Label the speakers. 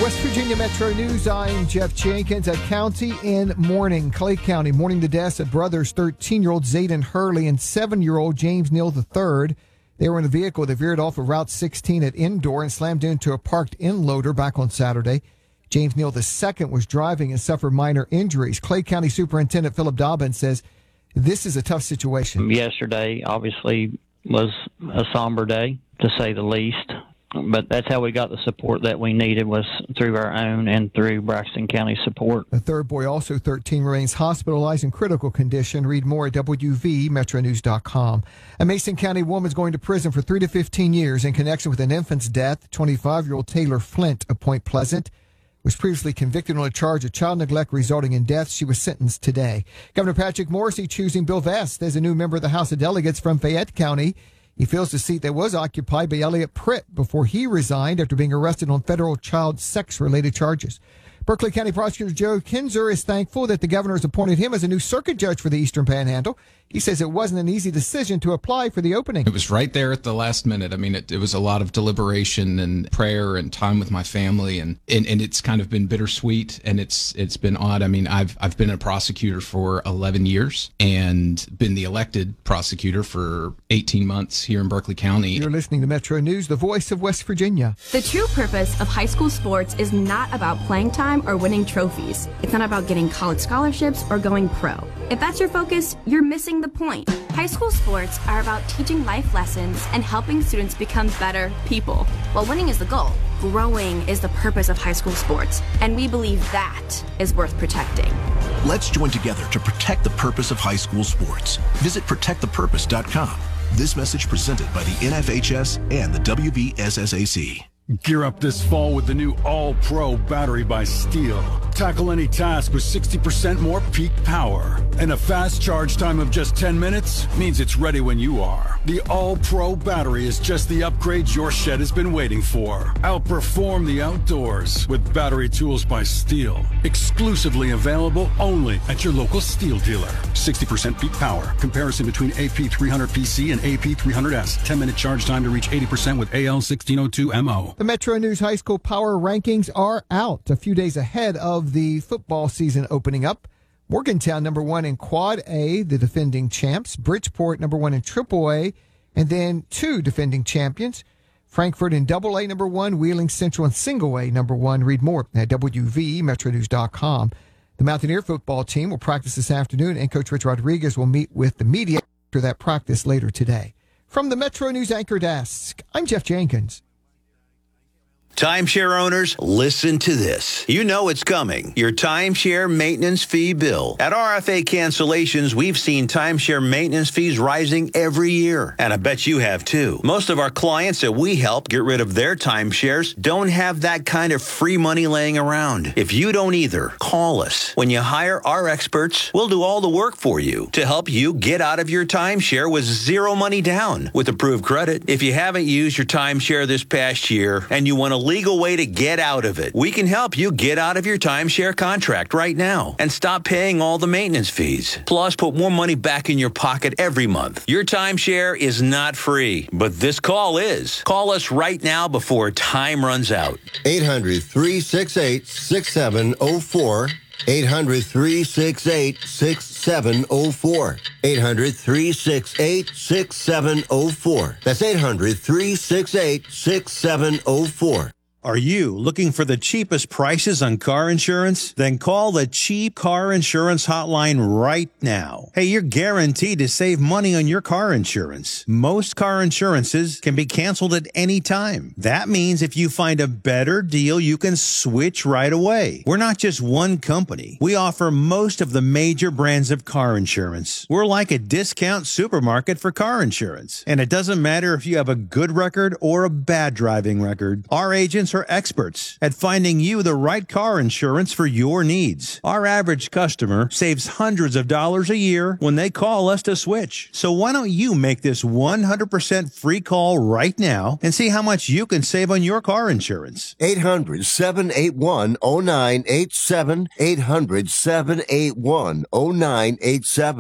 Speaker 1: West Virginia Metro News, I'm Jeff Jenkins. At County in mourning, Clay County mourning the deaths of brothers 13-year-old Zayden Hurley and 7-year-old James Neal III. They were in a vehicle that veered off of Route 16 at Endor and slammed into a parked inloader back on Saturday. James Neal II was driving and suffered minor injuries. Clay County Superintendent Philip Dobbins says this is a tough situation.
Speaker 2: Yesterday, obviously, was a somber day, to say the least. But that's how we got the support that we needed, was through our own and through Braxton County support.
Speaker 1: The third boy, also 13, remains hospitalized in critical condition. Read more at WVMetroNews.com. A Mason County woman is going to prison for 3 to 15 years in connection with an infant's death. 25-year-old Taylor Flint of Point Pleasant was previously convicted on a charge of child neglect resulting in death. She was sentenced today. Governor Patrick Morrisey choosing Bill Vest as a new member of the House of Delegates from Fayette County. He fills the seat that was occupied by Elliot Pritt before he resigned after being arrested on federal child sex-related charges. Berkeley County Prosecutor Joe Kinzer is thankful that the governor has appointed him as a new circuit judge for the Eastern Panhandle. He says it wasn't an easy decision to apply for the opening.
Speaker 3: It was right there at the last minute. I mean, it was a lot of deliberation and prayer and time with my family, and it's kind of been bittersweet, and it's been odd. I mean, I've been a prosecutor for 11 years and been the elected prosecutor for 18 months here in Berkeley County.
Speaker 1: You're listening to Metro News, the voice of West Virginia.
Speaker 4: The true purpose of high school sports is not about playing time or winning trophies. It's not about getting college scholarships or going pro. If that's your focus, you're missing the point. High school sports are about teaching life lessons and helping students become better people. While winning is the goal, growing is the purpose of high school sports, and we believe that is worth protecting.
Speaker 5: Let's join together to protect the purpose of high school sports. Visit protectthepurpose.com. This message presented by the NFHS and the WVSSAC.
Speaker 6: Gear up this fall with the new All-Pro battery by Steel. Tackle any task with 60% more peak power. And a fast charge time of just 10 minutes means it's ready when you are. The All-Pro battery is just the upgrade your shed has been waiting for. Outperform the outdoors with battery tools by Steel. Exclusively available only at your local Steel dealer. 60% peak power. Comparison between AP300PC and AP300S. 10-minute charge time to reach 80% with AL1602MO.
Speaker 1: The Metro News High School Power Rankings are out a few days ahead of the football season opening up. Morgantown, number 1 in Quad A, the defending champs. Bridgeport, number 1 in Triple A, and then 2 defending champions. Frankfort in Double A, number 1. Wheeling Central in Single A, number 1. Read more at WVMetroNews.com. The Mountaineer football team will practice this afternoon, and Coach Rich Rodriguez will meet with the media after that practice later today. From the Metro News Anchor Desk, I'm Jeff Jenkins.
Speaker 7: Timeshare owners, listen to this. You know it's coming. Your timeshare maintenance fee bill. At RFA Cancellations, we've seen timeshare maintenance fees rising every year. And I bet you have too. Most of our clients that we help get rid of their timeshares don't have that kind of free money laying around. If you don't either, call us. When you hire our experts, we'll do all the work for you to help you get out of your timeshare with zero money down with approved credit. If you haven't used your timeshare this past year and you want a legal way to get out of it, we can help you get out of your timeshare contract right now and stop paying all the maintenance fees. Plus, put more money back in your pocket every month. Your timeshare is not free, but this call is. Call us right now before time runs out.
Speaker 8: 800-368-6704. 800-368-6704. 800-368-6704. That's 800-368-6704.
Speaker 9: Are you looking for the cheapest prices on car insurance? Then call the Cheap Car Insurance Hotline right now. Hey, you're guaranteed to save money on your car insurance. Most car insurances can be canceled at any time. That means if you find a better deal, you can switch right away. We're not just one company. We offer most of the major brands of car insurance. We're like a discount supermarket for car insurance. And it doesn't matter if you have a good record or a bad driving record. Our agents are experts at finding you the right car insurance for your needs. Our average customer saves hundreds of dollars a year when they call us to switch. So why don't you make this 100% free call right now and see how much you can save on your car insurance?
Speaker 8: 800-781-0987. 800-781-0987.